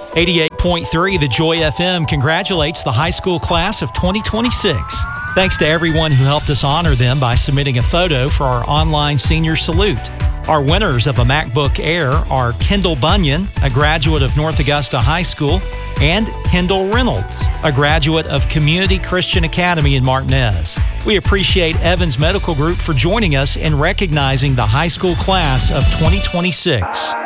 88.3 The Joy FM congratulates the high school class of 2026. Thanks to everyone who helped us honor them by submitting a photo for our online senior salute. Our winners of a MacBook Air are Kendall Bunyan, a graduate of North Augusta High School, and Kendall Reynolds, a graduate of Community Christian Academy in Martinez. We appreciate Evans Medical Group for joining us in recognizing the high school class of 2026.